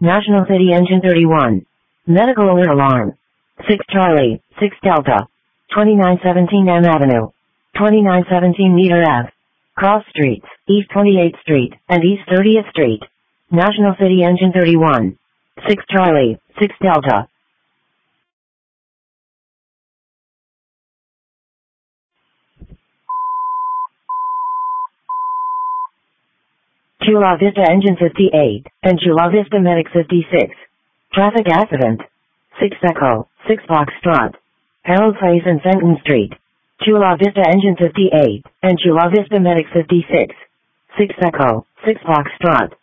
National City Engine 31. Medical alert alarm. 6 Charlie, 6 Delta. 2917 M Avenue. 2917 Meter Ave. Cross Streets, East 28th Street, and East 30th Street. National City Engine 31. 6 Charlie, 6 Delta. Chula Vista Engine 58, and Chula Vista Medic 56. Traffic accident. 6 Echo, 6 Foxtrot. Harold Place and Fenton Street. Chula Vista Engine 58, and Chula Vista Medic 56. 6 Echo, 6 Foxtrot.